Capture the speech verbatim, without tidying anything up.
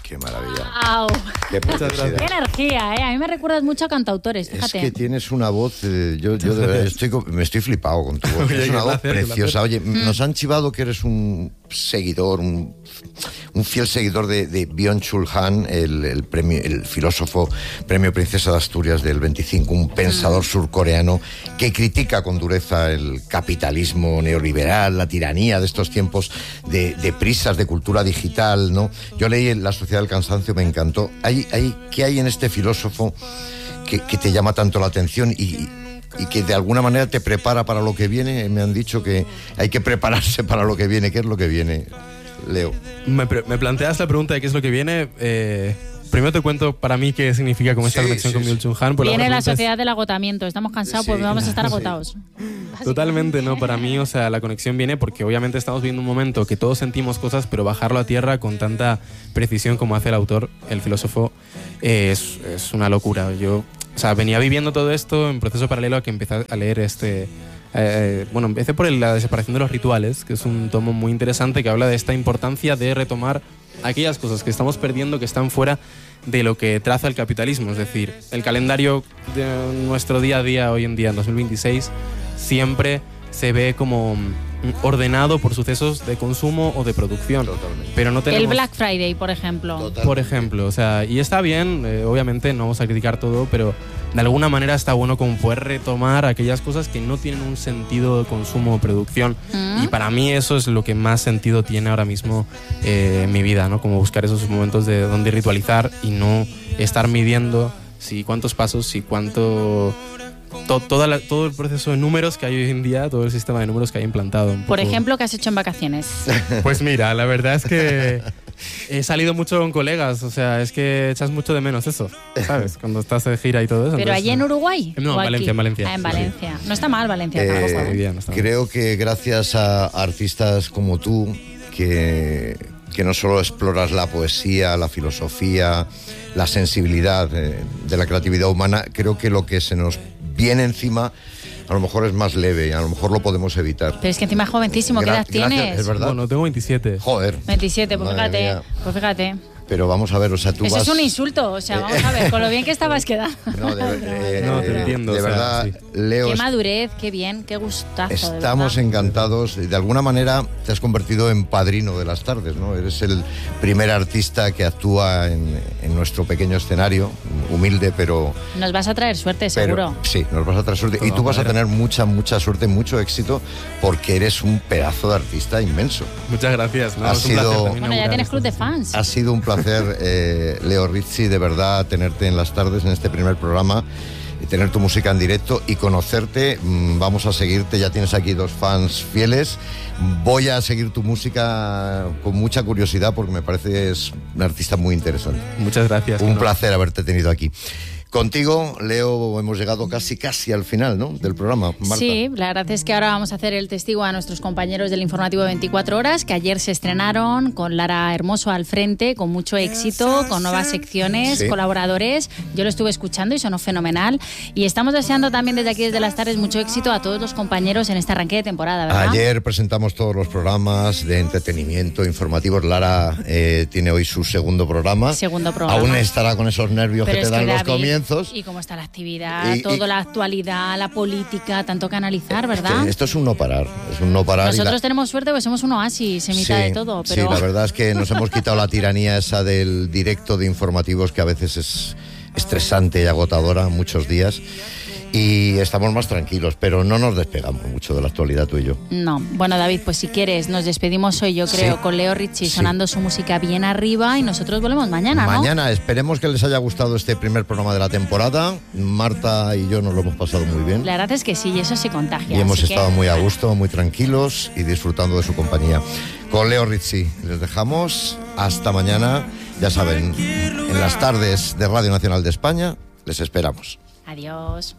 Qué maravilla. Wow. Qué preciosidad. Qué energía, ¿eh? A mí me recuerdas mucho a cantautores, fíjate. Es que tienes una voz, eh, yo, yo de verdad estoy, me estoy flipado con tu voz. Oye, Es una voz placer, preciosa. Oye, Mm. nos han chivado que eres un seguidor, un, un fiel seguidor de, de Byung-Chul Han, el, el, premio, el filósofo premio Princesa de Asturias del veinticinco, un pensador Mm. surcoreano que critica con dureza el capitalismo neoliberal, la tiranía de estos tiempos de, de prisas, de cultura digital, ¿no? Yo leí La Sociedad del Cansancio, me encantó. Hay, hay, ¿Qué hay en este filósofo que, que te llama tanto la atención y, y que de alguna manera te prepara para lo que viene? Me han dicho que hay que prepararse para lo que viene. ¿Qué es lo que viene, Leo? Me, pre- me planteas la pregunta de qué es lo que viene. Eh, primero te cuento para mí qué significa como esta Sí, conexión sí, con sí. Byung-Chul Han. pues Viene la pregunta es- sociedad del agotamiento. Estamos cansados, Sí, pues vamos a estar sí. agotados. Totalmente, ¿no? Para mí, o sea, la conexión viene porque obviamente estamos viviendo un momento que todos sentimos cosas, pero bajarlo a tierra con tanta precisión como hace el autor, el filósofo, eh, es, es una locura. Yo, o sea, venía viviendo todo esto en proceso paralelo a que empecé a leer este... Eh, bueno, empecé por el- la desaparición de los rituales, que es un tomo muy interesante que habla de esta importancia de retomar aquellas cosas que estamos perdiendo, que están fuera de lo que traza el capitalismo. Es decir, el calendario de nuestro día a día hoy en día, en dos mil veintiséis, siempre se ve como mm, ordenado por sucesos de consumo o de producción. Totalmente. Pero no tenemos... El Black Friday, por ejemplo. Total. Por ejemplo, o sea, y está bien, eh, obviamente no vamos a criticar todo, pero de alguna manera está bueno como poder retomar aquellas cosas que no tienen un sentido de consumo o producción. Mm. Y para mí eso es lo que más sentido tiene ahora mismo eh, en mi vida, ¿no? Como buscar esos momentos de donde ritualizar y no estar midiendo si cuántos pasos, si cuánto... To, toda la- todo el proceso de números que hay hoy en día, todo el sistema de números que hay implantado. un Por poco. ejemplo, ¿qué has hecho en vacaciones? Pues mira, la verdad es que he salido mucho con colegas, o sea, es que echas mucho de menos eso, ¿sabes? Cuando estás de gira y todo eso. ¿Pero entonces, allí en Uruguay? No, ¿O en aquí? Valencia, en Valencia. Ah, en Sí, Valencia. No está mal Valencia Eh, tampoco. muy bien, está bien. Creo que gracias a artistas como tú, que, que no solo exploras la poesía, la filosofía, la sensibilidad eh, de la creatividad humana, creo que lo que se nos viene encima a lo mejor es más leve y a lo mejor lo podemos evitar. Pero es que encima es jovencísimo, ¿qué Gra- edad gracias, tienes? es verdad. Bueno, tengo veintisiete. Joder. veintisiete, pues Madre fíjate, mía. pues fíjate. Pero vamos a ver, o sea, tú Eso vas... es un insulto, o sea, vamos a ver, con lo bien que estabas quedando. No, de, eh, No, te eh, entiendo, de o sea, verdad, sí. Leo, Qué es- madurez, qué bien, qué gustazo. de estamos verdad. encantados. De alguna manera te has convertido en padrino de las tardes, ¿no? Eres el primer artista que actúa en, en nuestro pequeño escenario, humilde, pero... Nos vas a traer suerte, pero seguro. sí, nos vas a traer suerte. Y tú vas a tener mucha, mucha suerte, mucho éxito, porque eres un pedazo de artista inmenso. Muchas gracias. ¿no? Ha Es un sido- placer también Bueno, ya inaugurar tienes esto. club de fans. Ha sido un placer, eh, Leo Rizzi, de verdad, tenerte en las tardes, en este primer programa, y tener tu música en directo y conocerte. Mm, Vamos a seguirte, ya tienes aquí dos fans fieles. Voy a seguir tu música con mucha curiosidad porque me parece que es un artista muy interesante. Muchas gracias. Un ¿no? placer haberte tenido aquí. Contigo, Leo, hemos llegado casi casi al final, ¿no?, del programa. Marta. Sí, la verdad es que ahora vamos a hacer el testigo a nuestros compañeros del informativo veinticuatro horas, que ayer se estrenaron con Lara Hermoso al frente, con mucho éxito, con nuevas secciones, Sí. colaboradores. Yo lo estuve escuchando y sonó fenomenal. Y estamos deseando también desde aquí, desde las tardes, mucho éxito a todos los compañeros en este arranque de temporada, ¿verdad? Ayer presentamos todos los programas de entretenimiento, informativos. Lara eh, tiene hoy su segundo programa. Segundo programa. Aún estará con esos nervios Pero que es te dan que, los David, comienzos. y cómo está la actividad, Y- toda y- la actualidad, la política, tanto que analizar, ¿verdad? Esto es un no parar, es un no parar. y Nosotros la- tenemos suerte porque somos un oasis en mitad Sí, de todo, pero Sí, la verdad es que nos hemos quitado la tiranía esa del directo de informativos, que a veces es estresante y agotadora muchos días. Y estamos más tranquilos, pero no nos despegamos mucho de la actualidad, tú y yo. no. Bueno, David, pues si quieres, nos despedimos hoy, yo creo, Sí. con Leo Rizzi Sí. sonando su música bien arriba y nosotros volvemos mañana, ¿no? Mañana esperemos que les haya gustado este primer programa de la temporada. Marta y yo nos lo hemos pasado muy bien. La verdad es que sí, y eso se contagia. Y hemos así que- estado muy a gusto, muy tranquilos y disfrutando de su compañía. Con Leo Rizzi les dejamos. Hasta mañana. Ya saben, en las tardes de Radio Nacional de España les esperamos. Adiós.